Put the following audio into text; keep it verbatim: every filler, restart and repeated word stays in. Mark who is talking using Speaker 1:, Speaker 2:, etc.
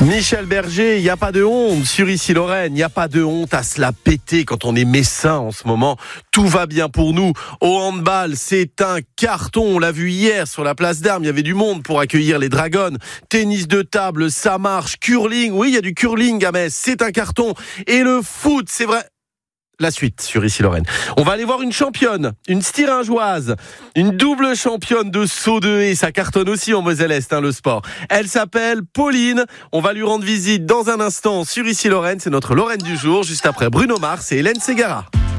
Speaker 1: Michel Berger, il n'y a pas de honte sur Ici Lorraine, il n'y a pas de honte à se la péter quand on est messin en ce moment. Tout va bien pour nous. Au handball, c'est un carton. On l'a vu hier sur la place d'Armes, il y avait du monde pour accueillir les Dragons. Tennis de table, ça marche. Curling, oui, il y a du curling à Metz, c'est un carton. Et le foot, c'est vrai... La suite sur Ici Lorraine. On va aller voir une championne, une styringeoise, une double championne de saut de haie. Ça cartonne aussi en Moselle-Est, hein, le sport. Elle s'appelle Pauline. On va lui rendre visite dans un instant sur Ici Lorraine. C'est notre Lorraine du jour, juste après Bruno Mars et Hélène Ségara.